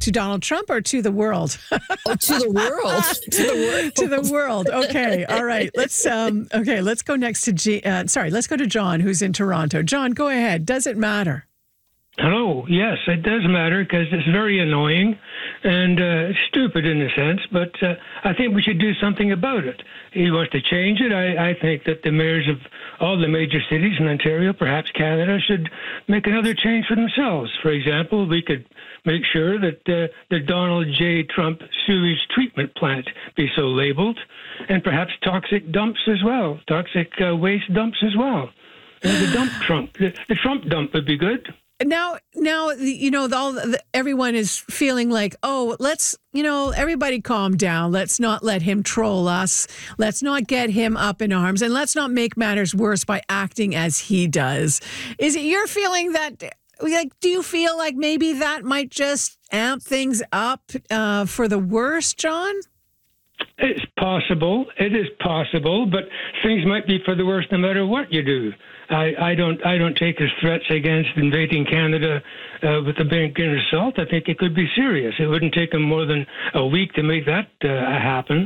To Donald Trump or to the world? Oh, to the world. To the world. To the world. Okay. All right. Let's go next to let's go to John, who's in Toronto. John, go ahead. Does it matter? Hello. Yes, it does matter because it's very annoying and stupid in a sense, but I think we should do something about it. He wants to change it. I think that the mayors of all the major cities in Ontario, perhaps Canada, should make another change for themselves. For example, we could make sure that the Donald J. Trump sewage treatment plant be so labeled, and perhaps toxic dumps as well, toxic waste dumps as well. And the Trump dump would be good. Now, everyone is feeling like, oh, let's, everybody calm down. Let's not let him troll us. Let's not get him up in arms, and let's not make matters worse by acting as he does. Is it your feeling that, do you feel like maybe that might just amp things up for the worse, John? It's possible. It is possible, but things might be for the worse no matter what you do. I don't take his threats against invading Canada with a big grain of salt. I think it could be serious. It wouldn't take him more than a week to make that happen.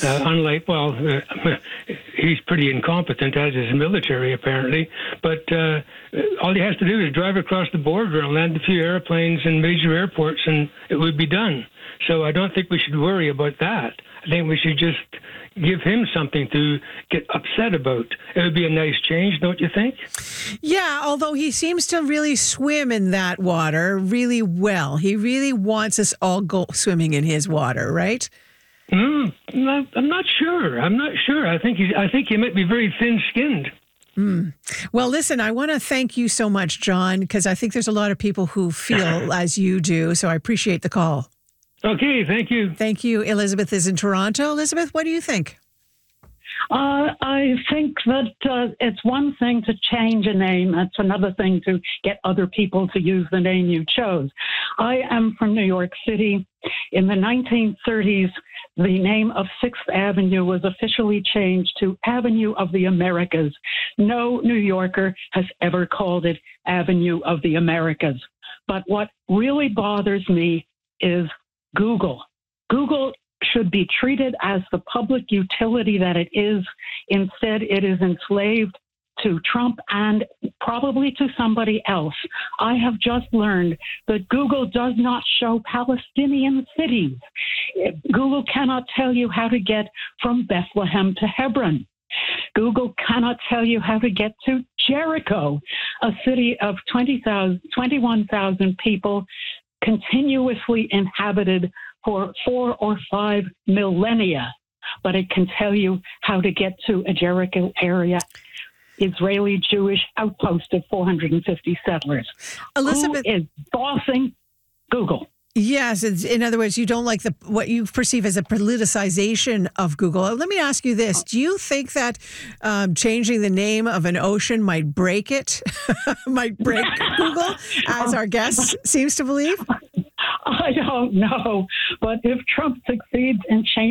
He's pretty incompetent, as is the military, apparently. But all he has to do is drive across the border and land a few airplanes in major airports, and it would be done. So I don't think we should worry about that. I think we should just give him something to get upset about. It would be a nice change, don't you think? Yeah, although he seems to really swim in that water really well. He really wants us all go swimming in his water, right? I'm not sure. I think he might be very thin-skinned. Well, listen, I want to thank you so much, John, because I think there's a lot of people who feel as you do, so I appreciate the call. Okay, thank you. Thank you. Elizabeth is in Toronto. Elizabeth, what do you think? I think that it's one thing to change a name. It's another thing to get other people to use the name you chose. I am from New York City. In the 1930s, the name of 6th Avenue was officially changed to Avenue of the Americas. No New Yorker has ever called it Avenue of the Americas. But what really bothers me is Google. Google should be treated as the public utility that it is. Instead, it is enslaved to Trump and probably to somebody else. I have just learned that Google does not show Palestinian cities. Google cannot tell you how to get from Bethlehem to Hebron. Google cannot tell you how to get to Jericho, a city of 21,000 people, continuously inhabited for 4 or 5 millennia, but it can tell you how to get to a Jericho area, Israeli Jewish outpost of 450 settlers. Elizabeth, who is bossing Google? Yes, in other words, you don't like what you perceive as a politicization of Google. Let me ask you this. Do you think that changing the name of an ocean might break it, might break Google, as our guest seems to believe? I don't know. But if Trump succeeds in changing